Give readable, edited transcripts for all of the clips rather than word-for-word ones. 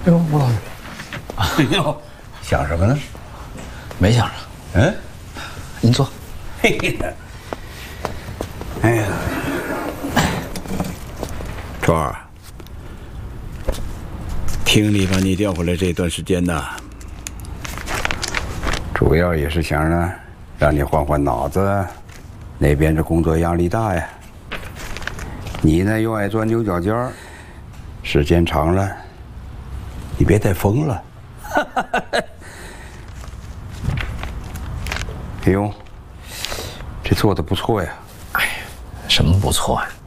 哎呦，吴老师， 哎呦，想什么呢？ 没想着。 嗯， 您坐。 嘿嘿，哎呀，川儿，听你把你调回来这段时间呢，主要也是想呢，让你换换脑子。那边这工作压力大呀，你呢又爱钻牛角尖儿，时间长了，你别再疯了。哎呦，这做的不错呀！ 哎呀，什么不错呀？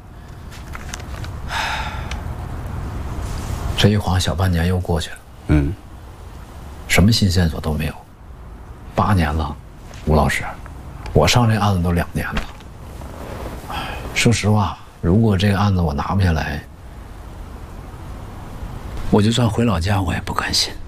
这一晃小半年又过去了。 嗯， 什么新线索都没有。8年了，吴老师，我上这案子都2年了。说实话，如果这个案子我拿不下来，我就算回老家，我也不甘心。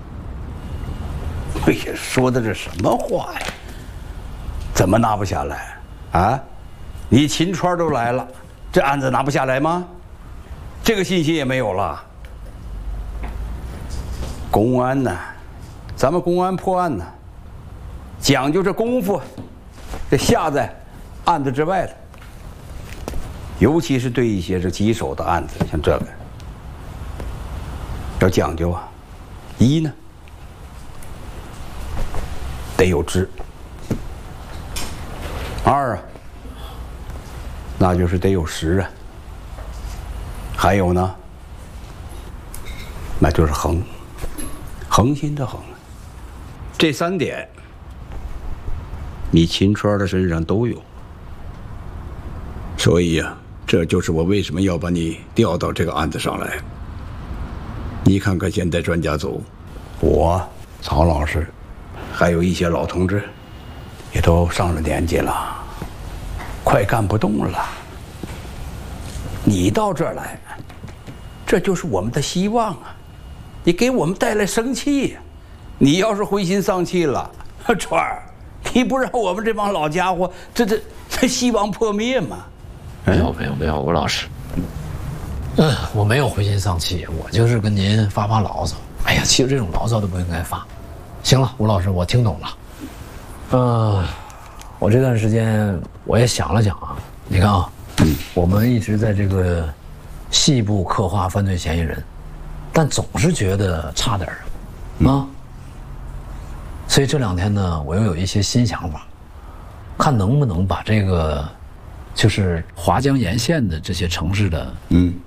哎呀，说的这什么话呀？怎么拿不下来？啊，你秦川都来了，这案子拿不下来吗？这个信心也没有了。公安呢，咱们公安破案呢，讲究这功夫，这下在案子之外的。尤其是对一些这棘手的案子，像这个，要讲究啊。一呢，得有知；二啊，那就是得有实啊；还有呢，那就是恒，恒心的恒。这3点，你秦川的身上都有。所以呀，这就是我为什么要把你调到这个案子上来。你看看现在专家组，我、曹老师，还有一些老同志，也都上了年纪了，快干不动了。你到这儿来，这就是我们的希望啊！你给我们带来生气呀！你要是灰心丧气了，川儿，你不让我们这帮老家伙这希望破灭吗？ 没有，吴老师。我没有灰心丧气，我就是跟您发发牢骚。哎呀，其实这种牢骚都不应该发。行了，吴老师，我听懂了。我这段时间我也想了想啊，你看啊，我们一直在这个细部刻画犯罪嫌疑人，但总是觉得差点啊。所以这2天呢，我又有一些新想法，看能不能把这个就是华江沿线的这些城市的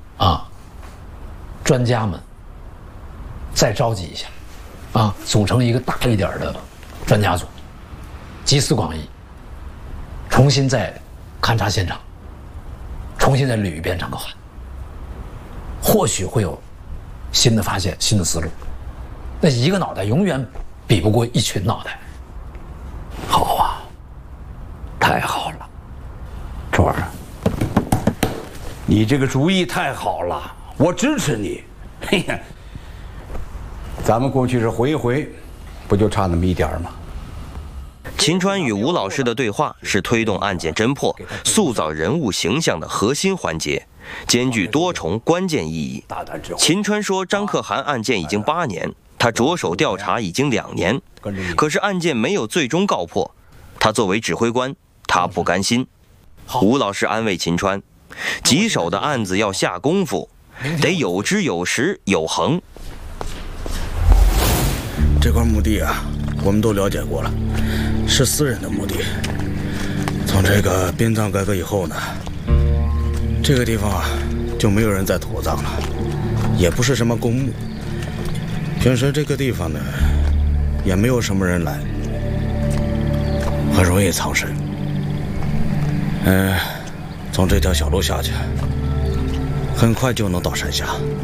专家们再召集一下，组成一个大一点的专家组，集思广益，重新再勘察现场，重新再捋一遍整个案，或许会有新的发现、新的思路。那一个脑袋永远比不过一群脑袋。 好啊，太好了，川儿，你这个主意太好了，我支持你。嘿呀，咱们过去是回一回，不就差那么一点吗？ 秦川与吴老师的对话是推动案件侦破、塑造人物形象的核心环节，兼具多重关键意义。秦川说，张可涵案件已经8年，他着手调查已经2年，可是案件没有最终告破。他作为指挥官，他不甘心。吴老师安慰秦川，棘手的案子要下功夫，得有知有识有恒。 这块墓地啊，我们都了解过了，是私人的墓地。从这个殡葬改革以后呢，这个地方啊就没有人再土葬了，也不是什么公墓。平时这个地方呢，也没有什么人来，很容易藏身。从这条小路下去，很快就能到山下。